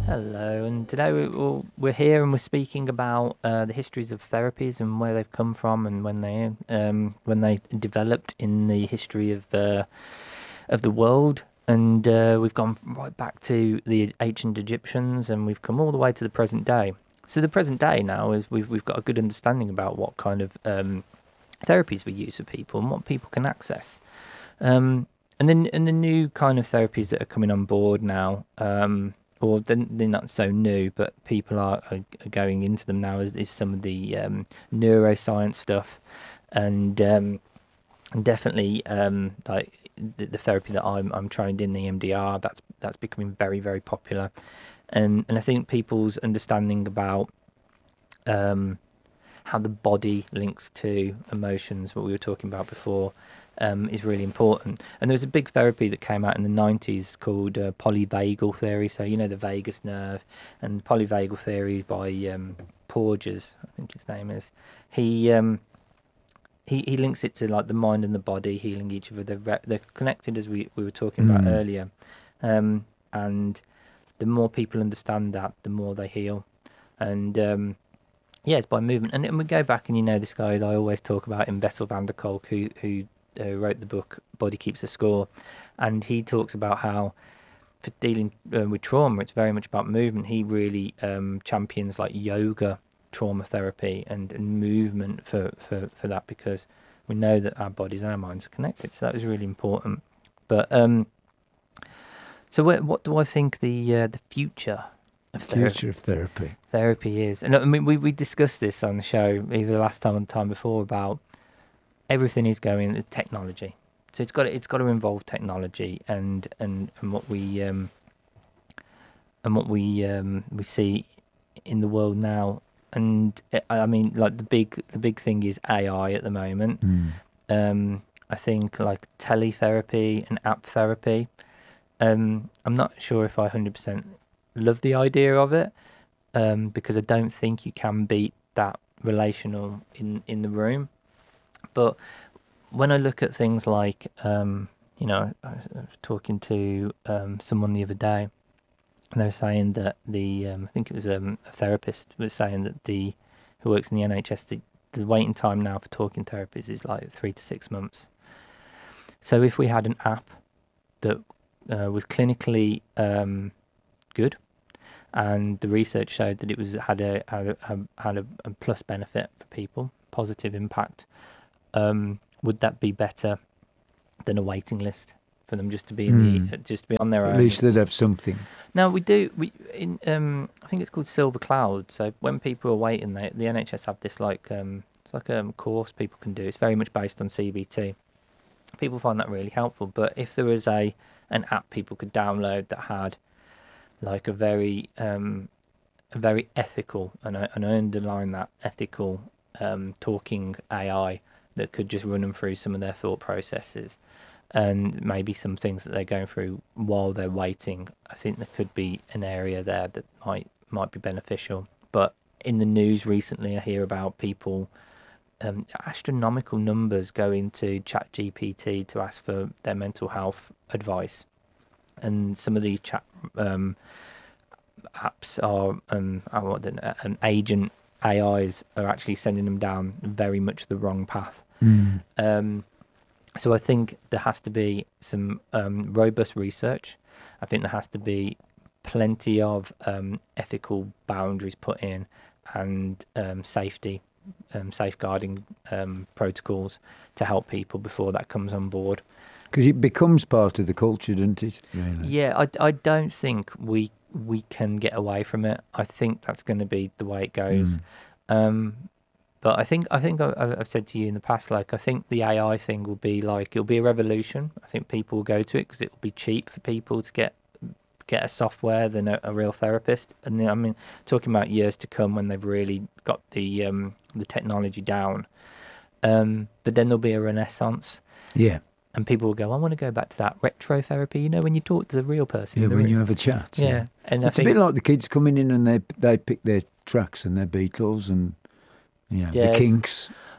Hello, and today we're here and we're speaking about the histories of therapies and where they've come from and when they developed in the history of the world. And we've gone right back to the ancient Egyptians, and we've come all the way to the present day. So the present day now is we've got a good understanding about what kind of therapies we use for people and what people can access. And the new kind of therapies that are coming on board now, or they're not so new, but people are going into them now, is some of the neuroscience stuff, and definitely like the therapy that I'm trained in, the EMDR, that's becoming very, very popular, and I think people's understanding about how the body links to emotions, what we were talking about before, is really important. And there was a big therapy that came out in the 90s called polyvagal theory. So, you know, the vagus nerve, and polyvagal theory by Porges, I think his name is. He, he links it to like the mind and the body healing each other. They're connected, as we were talking about earlier. And the more people understand that, the more they heal. And yeah, it's by movement. And we go back, and you know this guy that I always talk about, in Bessel van der Kolk, who wrote the book Body Keeps the Score, and he talks about how for dealing with trauma, it's very much about movement. He really champions like yoga trauma therapy and movement for that, because we know that our bodies and our minds are connected. So that was really important. But so what do I think the future of therapy is? And I mean, we discussed this on the show either the last time or the time before about everything is going to technology. So it's got to involve technology and what we we see in the world now. And I mean, like the big thing is AI at the moment. I think like teletherapy and app therapy. I'm not sure if I 100% love the idea of it, because I don't think you can beat that relational in the room. But when I look at things like, you know, I was talking to someone the other day, and they were saying that I think it was a therapist was saying that who works in the NHS, the waiting time now for talking therapies is like 3 to 6 months. So if we had an app that was clinically good, and the research showed that it was had a plus benefit for people, positive impact, would that be better than a waiting list for them just to be just to be on their own? At least they'd have something. Now we I think it's called Silver Cloud. So when people are waiting, the NHS have this it's like a course people can do. It's very much based on CBT. People find that really helpful. But if there was an app people could download that had like a very ethical, and I underline that, ethical talking AI that could just run them through some of their thought processes and maybe some things that they're going through while they're waiting, I think there could be an area there that might be beneficial. But in the news recently, I hear about people, astronomical numbers, going to ChatGPT to ask for their mental health advice, and some of these chat apps are agent AIs are actually sending them down very much the wrong path. So I think there has to be some robust research. I think there has to be plenty of ethical boundaries put in, and safeguarding protocols to help people before that comes on board. Because it becomes part of the culture, doesn't it? Really? Yeah, I don't think we can get away from it. I think that's going to be the way it goes. But I think I've said to you in the past, like, I think the AI thing will be like, it'll be a revolution. I think people will go to it because it will be cheap for people to get a software than a real therapist. And then, I mean, talking about years to come when they've really got the technology down. But then there'll be a renaissance. Yeah. And people will go, I want to go back to that retro therapy, you know, when you talk to the real person. Yeah, when you have a chat. Yeah. And it's a bit like the kids coming in and they pick their tracks and their Beatles and, you know, the Kinks.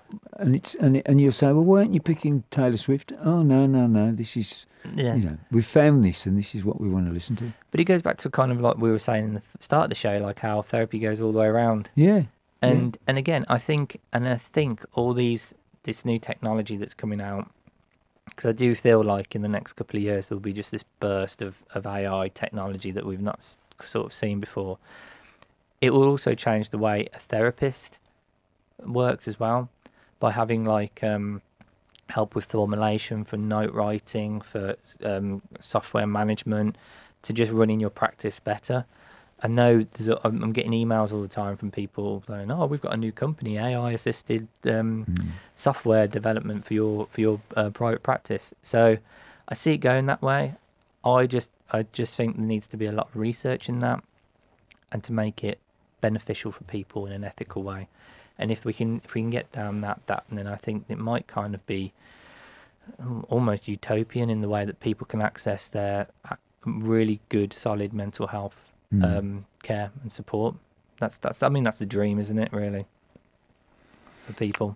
and you'll say, well, weren't you picking Taylor Swift? Oh no, this is Yeah. we found this, and this is what we want to listen to. But it goes back to kind of like we were saying in the start of the show, like how therapy goes all the way around. Yeah. And again, I think all this new technology that's coming out, because I do feel like in the next couple of years there'll be just this burst of AI technology that we've not sort of seen before. It will also change the way a therapist works as well, by having like help with formulation, for note writing, for software management, to just running your practice better. I know I'm getting emails all the time from people saying, "Oh, we've got a new company, AI-assisted software development for your private practice." So I see it going that way. I just think there needs to be a lot of research in that, and to make it beneficial for people in an ethical way. And if we can get down that, then I think it might kind of be almost utopian in the way that people can access their really good, solid mental health care and support. That's the dream, isn't it? Really, for people.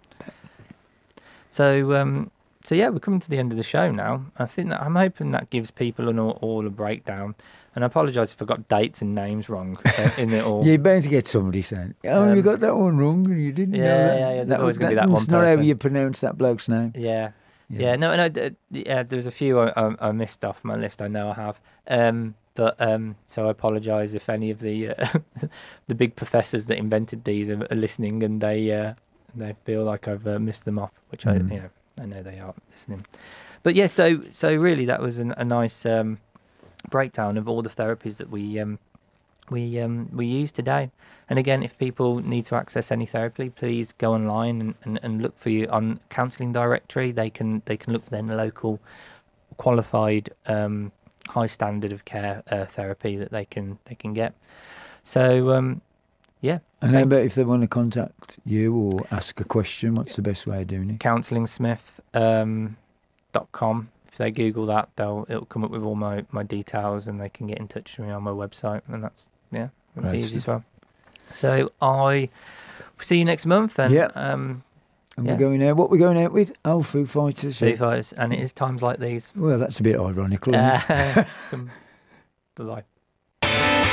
So yeah, we're coming to the end of the show now. I'm hoping that gives people all a breakdown. And I apologise if I got dates and names wrong in it all. You're bound to get somebody saying, "Oh, you got that one wrong, and you didn't know that." Yeah. There's always going to be that one person. That's not how you pronounce that bloke's name. Yeah. No. There's a few I missed off my list. I know I have. So I apologise if any of the the big professors that invented these are listening, and they feel like I've missed them off, which I know they are listening. But yeah, so really that was a nice breakdown of all the therapies that we use today. And again, if people need to access any therapy, please go online and look for you on counselling directory. They can look for their local qualified high standard of care therapy that they can get. So yeah. And how about if they want to contact you or ask a question, what's the best way of doing it? CounsellingSmith.com. If they Google that, it'll come up with all my details, and they can get in touch with me on my website, and that's easy as well. So I see you next month, and we're going out. What we're going out with? Oh, Foo Fighters. Foo Fighters, and it is times like these. Well, that's a bit ironical. Isn't it? Bye-bye.